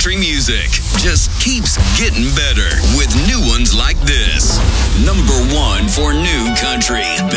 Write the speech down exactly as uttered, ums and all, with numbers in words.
country music just keeps getting better with new ones like this. Number one for new country.